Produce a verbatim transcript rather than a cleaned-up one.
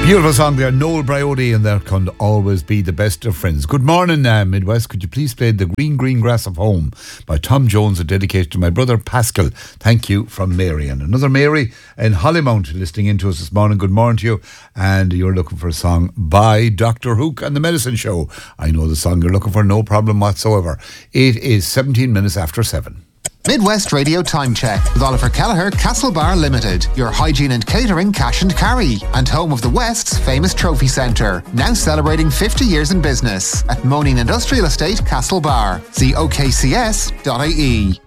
Beautiful song there, Noel Braiody, and there can always be the best of friends. Good morning, uh, Midwest. Could you please play The Green Green Grass of Home by Tom Jones, a dedication to my brother Pascal. Thank you, from Mary. And another Mary in Hollymount listening in to us this morning. Good morning to you. And you're looking for a song by Doctor Hook and the Medicine Show. I know the song you're looking for, no problem whatsoever. It is seventeen minutes after seven. Midwest Radio Time Check with Oliver Kelleher, Castlebar Limited, your hygiene and catering cash and carry, and home of the West's famous trophy centre, now celebrating fifty years in business at Moaning Industrial Estate, Castlebar. See O K C S dot I E.